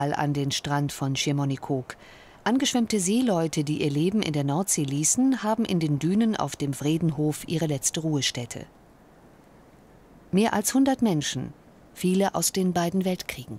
an den Strand von Schiermonnikoog. Angeschwemmte Seeleute, die ihr Leben in der Nordsee ließen, haben in den Dünen auf dem Vredenhof ihre letzte Ruhestätte. Mehr als 100 Menschen, viele aus den beiden Weltkriegen.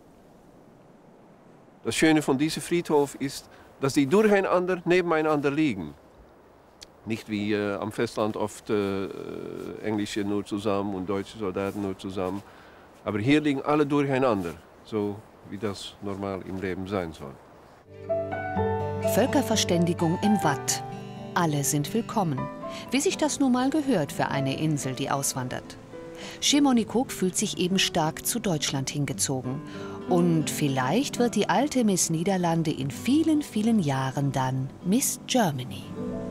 Das Schöne von diesem Friedhof ist, dass die durcheinander nebeneinander liegen. Nicht wie am Festland oft Englische nur zusammen und deutsche Soldaten nur zusammen. Aber hier liegen alle durcheinander, so wie das normal im Leben sein soll. Völkerverständigung im Watt. Alle sind willkommen, wie sich das nun mal gehört für eine Insel, die auswandert. Schiermonnikoog fühlt sich eben stark zu Deutschland hingezogen. Und vielleicht wird die alte Miss Niederlande in vielen, vielen Jahren dann Miss Germany.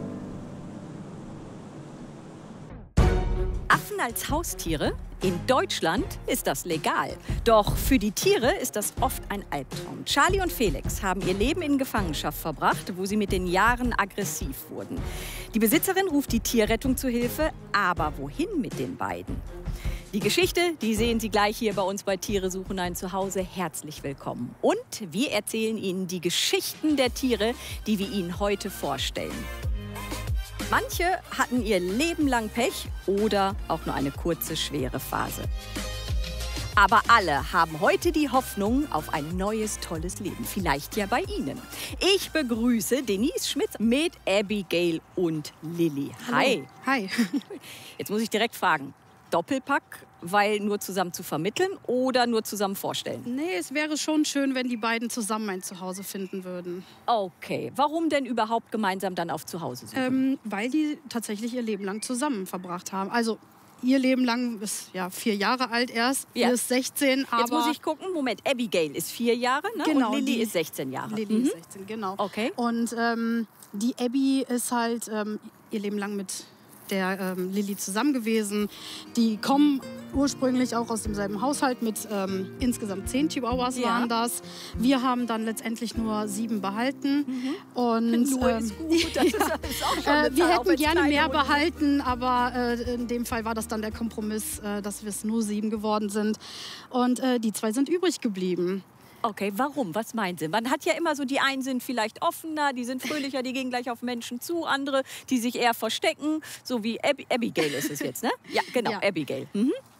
Affen als Haustiere? In Deutschland ist das legal. Doch für die Tiere ist das oft ein Albtraum. Charlie und Felix haben ihr Leben in Gefangenschaft verbracht, wo sie mit den Jahren aggressiv wurden. Die Besitzerin ruft die Tierrettung zu Hilfe, aber wohin mit den beiden? Die Geschichte, die sehen Sie gleich hier bei uns bei Tiere suchen ein Zuhause. Herzlich willkommen. Und wir erzählen Ihnen die Geschichten der Tiere, die wir Ihnen heute vorstellen. Manche hatten ihr Leben lang Pech oder auch nur eine kurze, schwere Phase. Aber alle haben heute die Hoffnung auf ein neues, tolles Leben. Vielleicht ja bei Ihnen. Ich begrüße Denise Schmitz mit Abigail und Lilly. Hi. Hi. Jetzt muss ich direkt fragen, Doppelpack, weil nur zusammen zu vermitteln oder nur zusammen vorstellen? Nee, es wäre schon schön, wenn die beiden zusammen ein Zuhause finden würden. Okay, warum denn überhaupt gemeinsam dann auf Zuhause suchen? Weil die tatsächlich ihr Leben lang zusammen verbracht haben. Also ihr Leben lang ist ja 4 Jahre alt erst, Ja. ihr ist 16, aber... Jetzt muss ich gucken, Moment, Abigail ist 4 Jahre, ne? Genau, und Lilly die- ist 16 Jahre. Lilly ist 16, genau. Okay. Und die Abby ist halt ihr Leben lang mit der Lilly zusammen gewesen. Die kommen ursprünglich auch aus demselben Haushalt mit insgesamt 10 Chihuahuas Ja. waren das. Wir haben dann letztendlich nur 7 behalten. Und, Nur ist gut, das ist auch schon eine wir Zahl, auch hätten wenn's gerne kleine mehr Hunde sind. behalten, aber in dem Fall war das dann der Kompromiss, dass wir es nur 7 geworden sind. Und die 2 sind übrig geblieben. Okay, warum? Was meinen Sie? Man hat ja immer so, die einen sind vielleicht offener, die sind fröhlicher, die gehen gleich auf Menschen zu. Andere, die sich eher verstecken, so wie Abigail ist es jetzt, ne? Ja, genau, Ja. Abigail.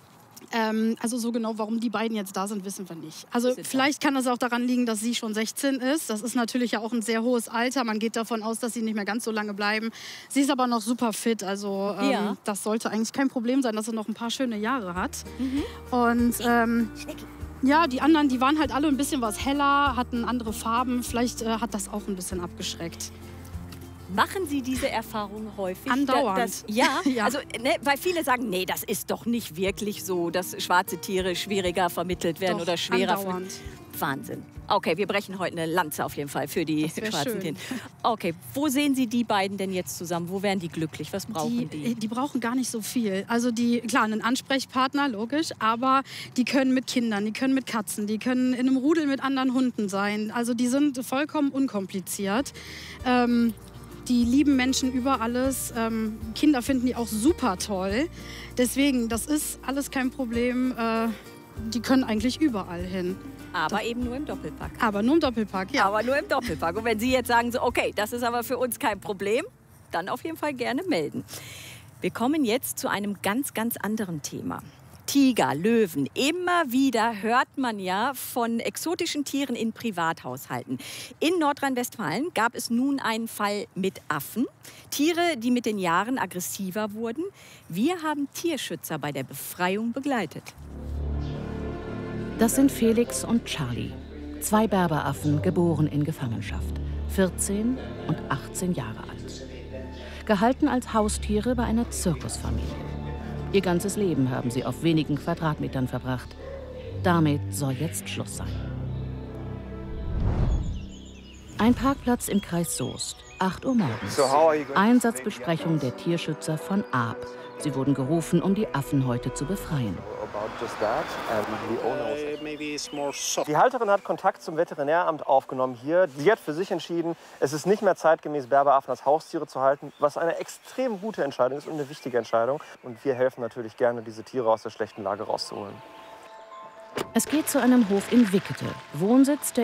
Also so genau, warum die beiden jetzt da sind, wissen wir nicht. Also Sind vielleicht kann das auch daran liegen, dass sie schon 16 ist. Das ist natürlich ja auch ein sehr hohes Alter. Man geht davon aus, dass sie nicht mehr ganz so lange bleiben. Sie ist aber noch super fit. Also Ja. das sollte eigentlich kein Problem sein, dass sie noch ein paar schöne Jahre hat. Und ja, die anderen, die waren halt alle ein bisschen was heller, hatten andere Farben. Vielleicht hat das auch ein bisschen abgeschreckt. Machen Sie diese Erfahrung häufig? Andauernd. Ja, Ja. also, ne, weil viele sagen, nee, das ist doch nicht wirklich so, dass schwarze Tiere schwieriger vermittelt werden Doch, oder schwerer. andauernd. Wahnsinn. Okay, wir brechen heute eine Lanze auf jeden Fall für die Das wär schwarzen schön. Tiere. Okay, wo sehen Sie die beiden denn jetzt zusammen? Wo wären die glücklich? Was brauchen die? Die brauchen gar nicht so viel. Also klar, einen Ansprechpartner, logisch, aber die können mit Kindern, die können mit Katzen, die können in einem Rudel mit anderen Hunden sein. Also die sind vollkommen unkompliziert. Die lieben Menschen über alles. Kinder finden die auch super toll. Deswegen, das ist alles kein Problem. Die können eigentlich überall hin. Aber eben nur im Doppelpack. Aber nur im Doppelpack, ja. Aber nur im Doppelpack. Und wenn Sie jetzt sagen, so, okay, das ist aber für uns kein Problem, dann auf jeden Fall gerne melden. Wir kommen jetzt zu einem ganz, ganz anderen Thema. Tiger, Löwen. Immer wieder hört man ja von exotischen Tieren in Privathaushalten. In Nordrhein-Westfalen gab es nun einen Fall mit Affen. Tiere, die mit den Jahren aggressiver wurden. Wir haben Tierschützer bei der Befreiung begleitet. Das sind Felix und Charlie, 2 Berberaffen, geboren in Gefangenschaft, 14 und 18 Jahre alt. Gehalten als Haustiere bei einer Zirkusfamilie. Ihr ganzes Leben haben sie auf wenigen Quadratmetern verbracht. Damit soll jetzt Schluss sein. Ein Parkplatz im Kreis Soest, 8 Uhr morgens. Einsatzbesprechung der Tierschützer von Aab. Sie wurden gerufen, um die Affen heute zu befreien. Die Halterin hat Kontakt zum Veterinäramt aufgenommen hier. Sie hat für sich entschieden, es ist nicht mehr zeitgemäß, Berberaffen als Haustiere zu halten, was eine extrem gute Entscheidung ist und eine wichtige Entscheidung. Und wir helfen natürlich gerne, diese Tiere aus der schlechten Lage rauszuholen. Es geht zu einem Hof in Wickede, Wohnsitz der